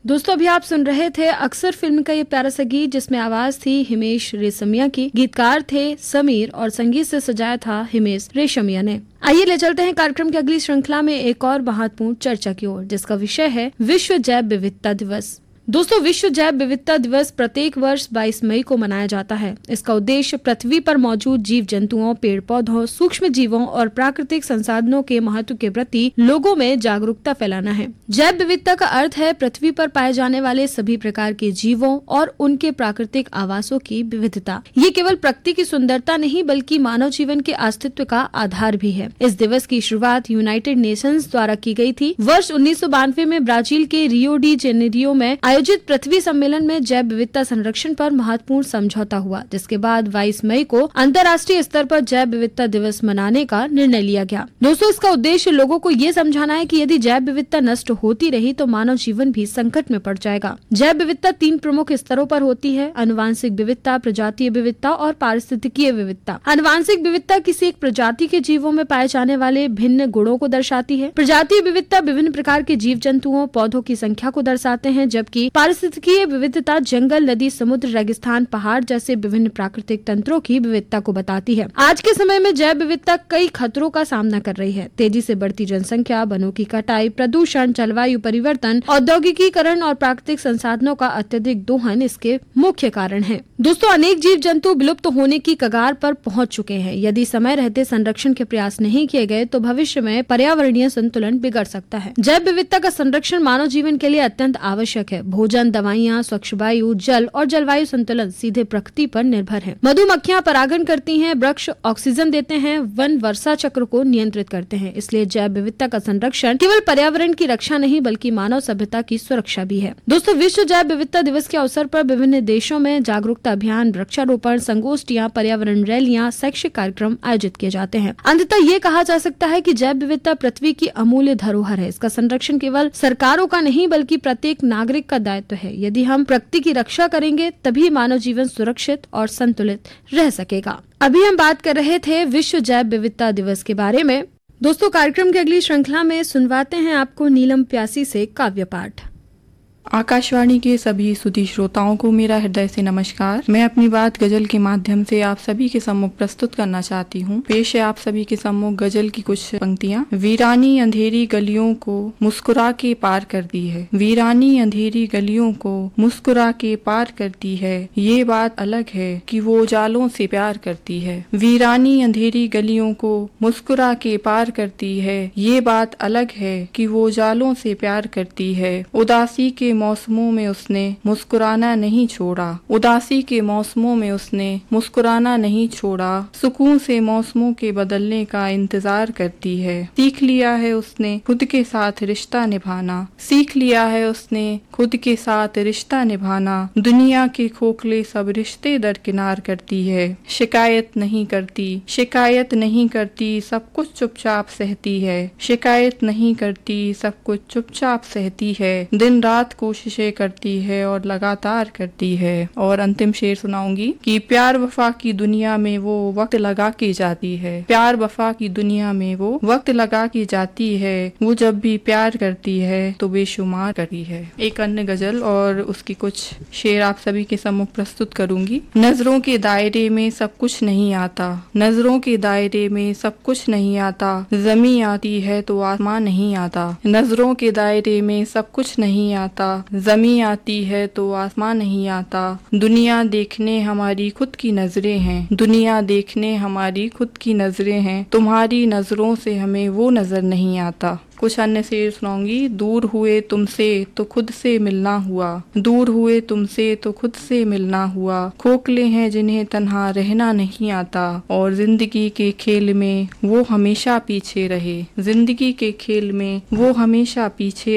दोस्तों अभी आप सुन रहे थे अक्सर फिल्म का ये प्यारा सा गीत, जिसमें आवाज थी हिमेश रेशमिया की, गीतकार थे समीर और संगीत से सजाया था हिमेश रेशमिया ने। आइए ले चलते हैं कार्यक्रम की अगली श्रृंखला में एक और महत्वपूर्ण चर्चा की ओर, जिसका विषय है विश्व जैव विविधता दिवस। दोस्तों, विश्व जैव विविधता दिवस प्रत्येक वर्ष 22 मई को मनाया जाता है। इसका उद्देश्य पृथ्वी पर मौजूद जीव जंतुओं, पेड़ पौधों, सूक्ष्म जीवों और प्राकृतिक संसाधनों के महत्व के प्रति लोगों में जागरूकता फैलाना है। जैव विविधता का अर्थ है पृथ्वी पर पाए जाने वाले सभी प्रकार के जीवों और उनके प्राकृतिक आवासों की विविधता। ये केवल प्रकृति की सुंदरता नहीं बल्कि मानव जीवन के अस्तित्व का आधार भी है। इस दिवस की शुरुआत यूनाइटेड नेशंस द्वारा की गई थी। वर्ष 1992 में ब्राजील के रियो डी जेनेरियो में आयोजित पृथ्वी सम्मेलन में जैव विविधता संरक्षण पर महत्वपूर्ण समझौता हुआ, जिसके बाद 22 मई को अंतर्राष्ट्रीय स्तर पर जैव विविधता दिवस मनाने का निर्णय लिया गया। दोस्तों, इसका उद्देश्य लोगों को ये समझाना है कि यदि जैव विविधता नष्ट होती रही तो मानव जीवन भी संकट में पड़ जाएगा। जैव विविधता 3 प्रमुख स्तरों पर होती है: आनुवांशिक विविधता, प्रजातीय विविधता और पारिस्थितिकीय विविधता। आनुवांशिक विविधता किसी एक प्रजाति के जीवों में पाए जाने वाले भिन्न गुणों को दर्शाती है। प्रजातीय विविधता विभिन्न प्रकार के जीव जंतुओं, पौधों की संख्या को दर्शाते हैं, जबकि पारिस्थितिकीय विविधता जंगल, नदी, समुद्र, रेगिस्तान, पहाड़ जैसे विभिन्न प्राकृतिक तंत्रों की विविधता को बताती है। आज के समय में जैव विविधता कई खतरों का सामना कर रही है। तेजी से बढ़ती जनसंख्या, वनों की कटाई, प्रदूषण, जलवायु परिवर्तन, औद्योगिकीकरण और प्राकृतिक संसाधनों का अत्यधिक दोहन इसके मुख्य कारण है। दोस्तों, अनेक जीव जंतु विलुप्त होने की कगार पर पहुंच चुके हैं। यदि समय रहते संरक्षण के प्रयास नहीं किए गए तो भविष्य में पर्यावरणीय संतुलन बिगड़ सकता है। जैव विविधता का संरक्षण मानव जीवन के लिए अत्यंत आवश्यक है। भोजन, दवाइयाँ, स्वच्छ वायु, जल और जलवायु संतुलन सीधे प्रकृति पर निर्भर है। मधुमक्खियाँ परागण करती हैं, वृक्ष ऑक्सीजन देते हैं, वन वर्षा चक्र को नियंत्रित करते हैं। इसलिए जैव विविधता का संरक्षण केवल पर्यावरण की रक्षा नहीं बल्कि मानव सभ्यता की सुरक्षा भी है। दोस्तों, विश्व जैव विविधता दिवस के अवसर पर विभिन्न देशों में जागरूकता अभियान, वृक्षारोपण, संगोष्ठियाँ, पर्यावरण रैलियाँ, शैक्षिक कार्यक्रम आयोजित किए जाते हैं। अंततः ये कहा जा सकता है कि जैव विविधता पृथ्वी की अमूल्य धरोहर है। इसका संरक्षण केवल सरकारों का नहीं बल्कि प्रत्येक नागरिक का दायित्व है। यदि हम प्रकृति की रक्षा करेंगे तभी मानव जीवन सुरक्षित और संतुलित रह सकेगा। अभी हम बात कर रहे थे विश्व जैव विविधता दिवस के बारे में। दोस्तों, कार्यक्रम की अगली श्रृंखला में सुनवाते हैं आपको नीलम प्यासी से काव्य पाठ। आकाशवाणी के सभी सुधी श्रोताओं को मेरा हृदय से नमस्कार। मैं अपनी बात गजल के माध्यम से आप सभी के सम्मुख प्रस्तुत करना चाहती हूँ। पेश है आप सभी के सम्मुख गजल की कुछ पंक्तियाँ। वीरानी अंधेरी गलियों को मुस्कुरा के पार करती है, वीरानी अंधेरी गलियों को मुस्कुरा के पार करती है। ये बात अलग है कि वो उजालों से प्यार करती है। वीरानी अंधेरी गलियों को मुस्कुरा के पार करती है। ये बात अलग है कि वो उजालों से प्यार करती है। उदासी के मौसमों में उसने मुस्कुराना नहीं छोड़ा, उदासी के मौसमों में उसने मुस्कुराना नहीं छोड़ा। सुकून से मौसमों के बदलने का इंतजार करती है। सीख लिया है उसने खुद के साथ रिश्ता निभाना, सीख लिया है उसने खुद के साथ रिश्ता निभाना। दुनिया के खोखले सब रिश्ते दरकिनार करती है। शिकायत नहीं करती, शिकायत नहीं करती, सब कुछ चुपचाप सहती है। शिकायत नहीं करती, सब कुछ चुपचाप सहती है। दिन रात कोशिशें करती है और लगातार करती है। और अंतिम शेर सुनाऊंगी कि प्यार वफा की दुनिया में वो वक्त लगा के जाती है, प्यार वफा की दुनिया में वो वक्त लगा के जाती है। वो जब भी प्यार करती है तो बेशुमार करती है। एक अन्य गजल और उसकी कुछ शेर आप सभी के सम्मुख प्रस्तुत करूंगी। नजरों के दायरे में सब कुछ नहीं आता, नजरों के दायरे में सब कुछ नहीं आता। ज़मीं आती है तो आसमान नहीं आता, नजरों के दायरे में सब कुछ नहीं आता। ज़मीं आती है तो आसमान नहीं आता। दुनिया देखने हमारी खुद की नजरें हैं, दुनिया देखने हमारी खुद की नजरें हैं। तुम्हारी नजरों से हमें वो नजर नहीं आता। कुछ अन्य शेर सुनाऊंगी। दूर हुए तुमसे तो खुद से मिलना हुआ, दूर हुए तुमसे तो खुद से मिलना हुआ। खोखले हैं जिन्हें तन्हा रहना नहीं आता और जिंदगी के खेल में वो हमेशा पीछे रहे, जिंदगी के खेल में वो हमेशा पीछे